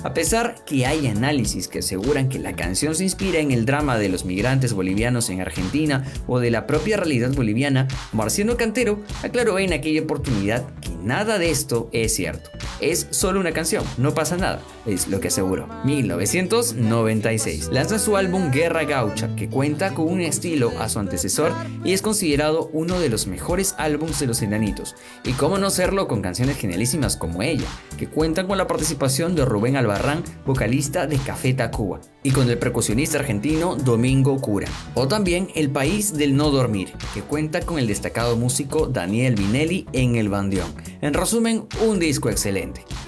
A pesar que hay análisis que aseguran que la canción se inspira en el drama de los migrantes bolivianos en Argentina o de la propia realidad boliviana, Marciano Cantero aclaró en aquella oportunidad que nada de esto es cierto. Es solo una canción, no pasa nada, es lo que aseguró. 1996. Lanza su álbum Guerra Gaucha, que cuenta con un estilo a su antecesor y es considerado uno de los mejores álbumes de Los Enanitos. Y cómo no serlo con canciones genialísimas como ella, que cuentan con la participación de Rubén Albarrán, vocalista de Café Tacuba, y con el percusionista argentino Domingo Cura. O también El País del No Dormir, que cuenta con el destacado músico Daniel Vinelli en el bandeón. En resumen, un disco excelente.